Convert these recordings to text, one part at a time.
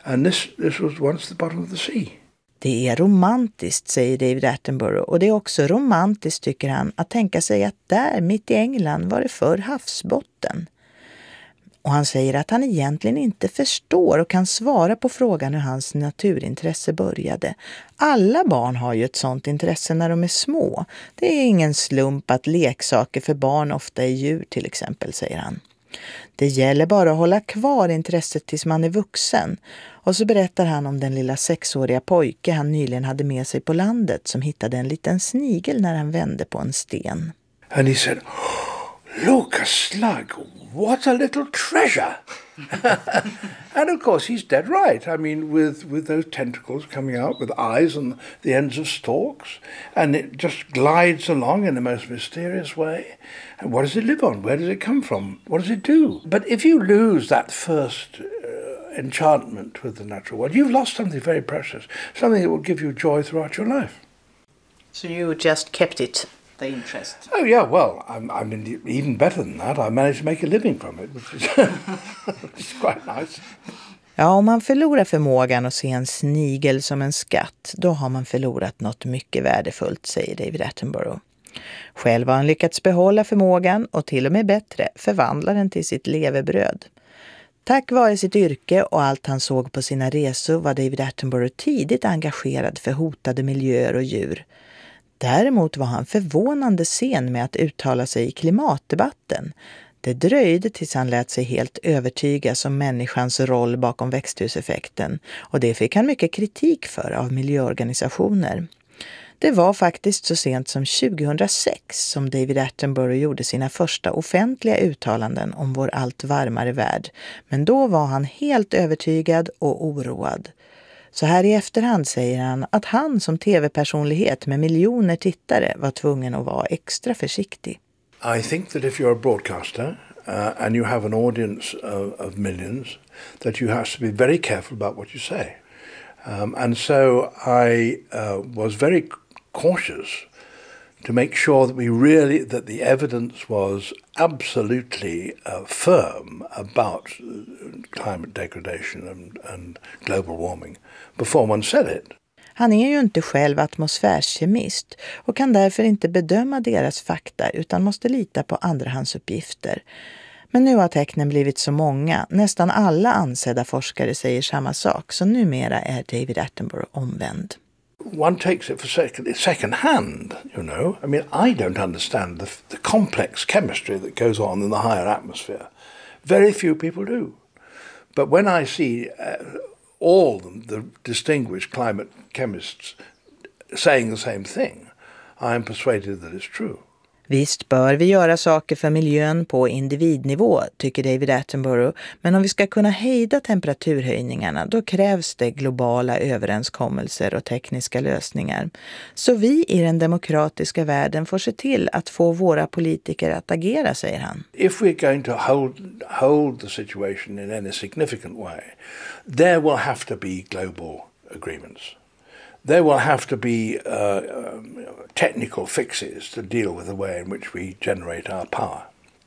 And this was once the bottom of the sea. Det är romantiskt, säger David Attenborough, och det är också romantiskt, tycker han, att tänka sig att där mitt i England var det förr havsbotten. Och han säger att han egentligen inte förstår och kan svara på frågan hur hans naturintresse började. Alla barn har ju ett sånt intresse när de är små. Det är ingen slump att leksaker för barn ofta är djur till exempel, säger han. Det gäller bara att hålla kvar intresset tills man är vuxen. Och så berättar han om den lilla 6-åriga pojke han nyligen hade med sig på landet som hittade en liten snigel när han vände på en sten. And he said, "Look, a slug. What a little treasure." And of course he's dead right. I mean, with those tentacles coming out, with eyes on the ends of stalks, and it just glides along in the most mysterious way. And what does it live on? Where does it come from? What does it do? But if you lose that first enchantment with the natural world, you've lost something very precious, something that will give you joy throughout your life. So you just kept it, the interest? Oh yeah, well, I mean, even better than that, I managed to make a living from it, which is it's quite nice. Ja, om man förlorar förmågan att se en snigel som en skatt, då har man förlorat något mycket värdefullt, säger David Attenborough. Själv har han lyckats behålla förmågan och till och med bättre förvandla den till sitt levebröd. Tack vare sitt yrke och allt han såg på sina resor var David Attenborough tidigt engagerad för hotade miljöer och djur. Däremot var han förvånande sen med att uttala sig i klimatdebatten. Det dröjde tills han lät sig helt övertygas om människans roll bakom växthuseffekten, och det fick han mycket kritik för av miljöorganisationer. Det var faktiskt så sent som 2006 som David Attenborough gjorde sina första offentliga uttalanden om vår allt varmare värld, men då var han helt övertygad och oroad. Så här i efterhand säger han att han som tv-personlighet med miljoner tittare var tvungen att vara extra försiktig. I think that if you're a broadcaster and you have an audience of millions, that you have to be very careful about what you say. And so I was very cautious to make sure that the evidence was absolutely firm about climate degradation and global warming before one said it. Han är ju inte själv atmosfärskemist och kan därför inte bedöma deras fakta utan måste lita på andrahandsuppgifter. Men nu har tecknen blivit så många, nästan alla ansedda forskare säger samma sak, så numera är David Attenborough omvänd. One takes it for second hand, you know. I mean, I don't understand the complex chemistry that goes on in the higher atmosphere. Very few people do. But when I see all the distinguished climate chemists saying the same thing, I am persuaded that it's true. Visst bör vi göra saker för miljön på individnivå, tycker David Attenborough, men om vi ska kunna hejda temperaturhöjningarna då krävs det globala överenskommelser och tekniska lösningar. Så vi i den demokratiska världen får se till att få våra politiker att agera, säger han. If we're going to hold the situation in any significant way, there will have to be global agreements. There will have to be technical fixes to deal with the way in which we generate our power.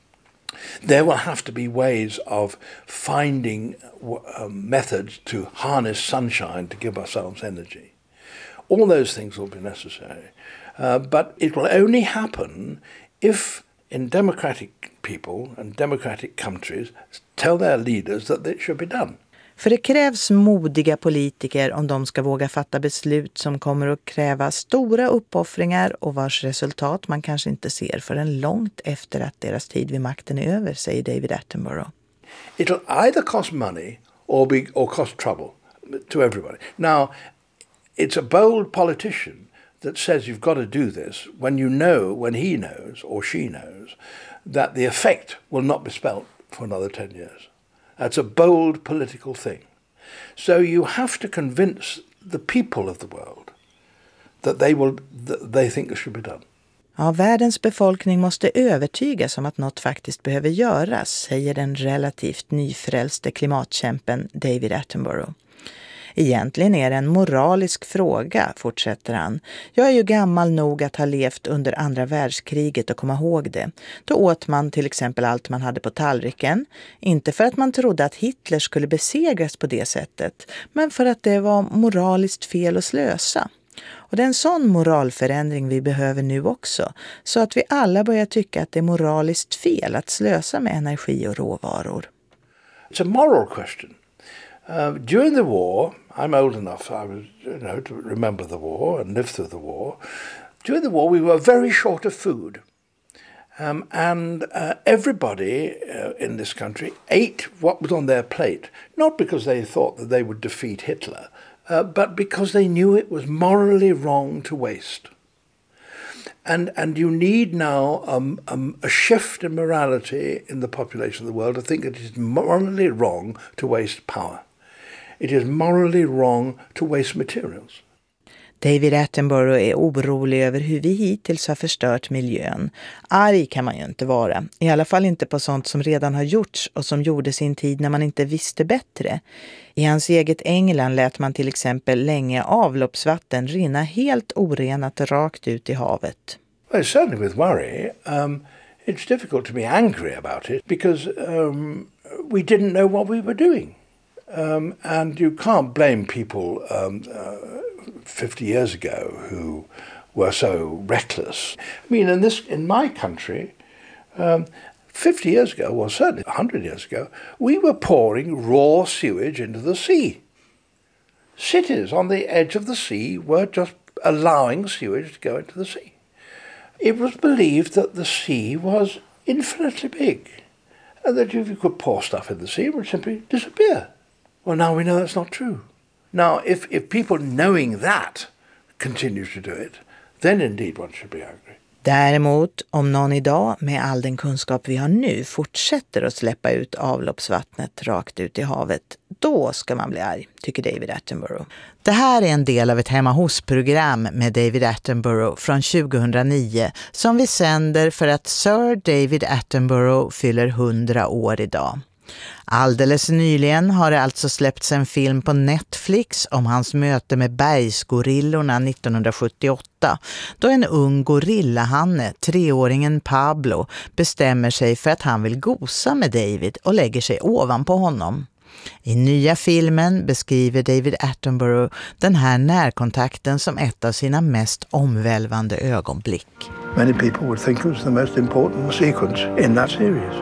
There will have to be ways of finding methods to harness sunshine to give ourselves energy. All those things will be necessary. But it will only happen if in democratic people and democratic countries tell their leaders that it should be done. För det krävs modiga politiker om de ska våga fatta beslut som kommer att kräva stora uppoffringar och vars resultat man kanske inte ser förrän långt efter att deras tid vid makten är över, säger David Attenborough. It'll either cost money or cost trouble to everybody. Now, it's a bold politician that says you've got to do this when he knows or she knows that the effect will not be felt for another 10 years. That's a bold political thing. So you have to convince the people of the world that they think it should be done. Ja, världens befolkning måste övertygas om att något faktiskt behöver göras, säger den relativt nyfrälste klimatkämpen David Attenborough. Egentligen är det en moralisk fråga, fortsätter han. Jag är ju gammal nog att ha levt under andra världskriget och komma ihåg det. Då åt man till exempel allt man hade på tallriken. Inte för att man trodde att Hitler skulle besegras på det sättet, men för att det var moraliskt fel att slösa. Och det är en sån moralförändring vi behöver nu också, så att vi alla börjar tycka att det är moraliskt fel att slösa med energi och råvaror. It's a moral question. During the war, I'm old enough to remember the war and live through the war. During the war we were very short of food. And everybody in this country ate what was on their plate, not because they thought that they would defeat Hitler, but because they knew it was morally wrong to waste. And you need now a shift in morality in the population of the world to think that it is morally wrong to waste power. It is morally wrong to waste materials. David Attenborough är orolig över hur vi hittills har förstört miljön. Arg kan man ju inte vara. I alla fall inte på sånt som redan har gjorts och som gjorde sin tid när man inte visste bättre. I hans eget England lät man till exempel länge avloppsvatten rinna helt orenat rakt ut i havet. Well, certainly with worry. It's difficult to be angry about it because we didn't know what we were doing. And you can't blame people 50 years ago who were so reckless. I mean, in my country, 50 years ago, well, certainly 100 years ago, we were pouring raw sewage into the sea. Cities on the edge of the sea were just allowing sewage to go into the sea. It was believed that the sea was infinitely big and that if you could pour stuff in the sea, it would simply disappear. Well, now we know that's not true. Now, if people knowing that continue to do it, then indeed one should be angry. Däremot, om någon idag med all den kunskap vi har nu fortsätter att släppa ut avloppsvattnet rakt ut i havet, då ska man bli arg, tycker David Attenborough. Det här är en del av ett hemma hos-program med David Attenborough från 2009 som vi sänder för att Sir David Attenborough fyller 100 år idag. Alldeles nyligen har det alltså släppts en film på Netflix om hans möte med bergsgorillorna 1978, då en ung gorillahanne, 3-åringen Pablo, bestämmer sig för att han vill gosa med David och lägger sig ovanpå honom. I nya filmen beskriver David Attenborough den här närkontakten som ett av sina mest omvälvande ögonblick. Many people would think it was the most important sequence in that series.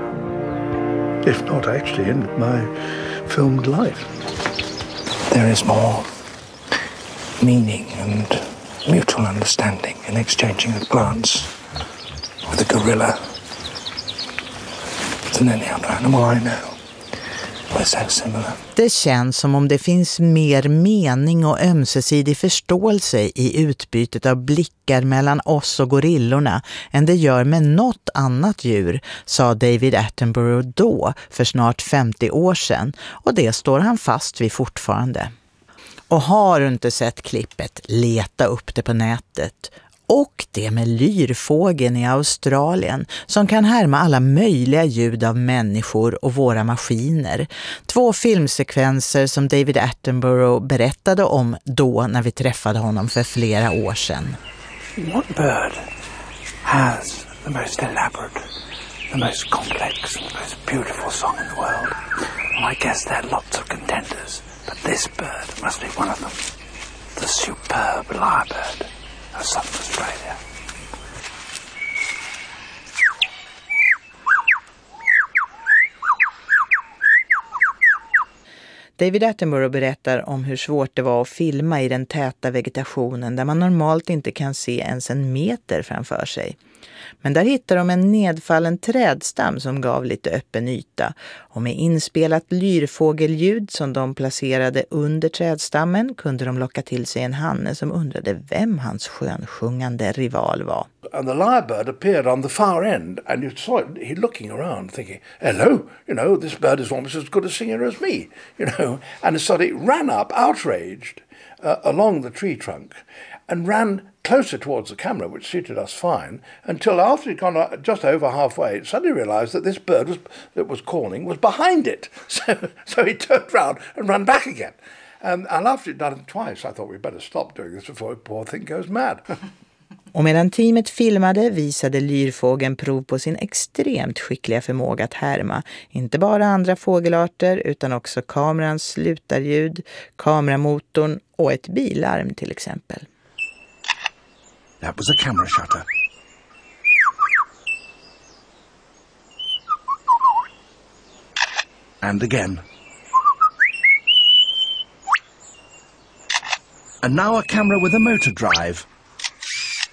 If not actually in my filmed life. There is more meaning and mutual understanding in exchanging a glance with a gorilla than any other animal I know. We're so similar. Det känns som om det finns mer mening och ömsesidig förståelse i utbytet av blickar mellan oss och gorillorna än det gör med något annat djur, sa David Attenborough då för snart 50 år sedan, och det står han fast vid fortfarande. Och har du inte sett klippet, leta upp det på nätet. Och det med lyrfågeln i Australien som kan härma alla möjliga ljud av människor och våra maskiner. 2 filmsekvenser som David Attenborough berättade om då när vi träffade honom för flera år sedan. What bird has the most elaborate, the most complex, the most beautiful song in the world? Well, I guess there are lots of contenders, but this bird must be one of them. The superb lyrebird. South Australia. David Attenborough berättar om hur svårt det var att filma i den täta vegetationen där man normalt inte kan se ens en meter framför sig. Men där hittar de en nedfallen trädstam som gav lite öppen yta. Och med inspelat lyrfågelljud som de placerade under trädstammen kunde de locka till sig en hanne som undrade vem hans skönsjungande rival var. And the lyrebird appeared on the far end and you saw he looking around thinking, hello, this bird is almost as good a singer as me, And so it ran up outraged along the tree trunk and ran closer towards the camera, which suited us fine, until after he'd gone just over halfway, it suddenly realised that this bird that was calling was behind it. So he turned round and ran back again. And after it done it twice, I thought we'd better stop doing this before the poor thing goes mad. Och medan teamet filmade visade lyrfågeln prov på sin extremt skickliga förmåga att härma inte bara andra fågelarter utan också kamerans slutarljud, kameramotorn och ett bilarm till exempel. That was a camera shutter. And again. And now a camera with a motor drive.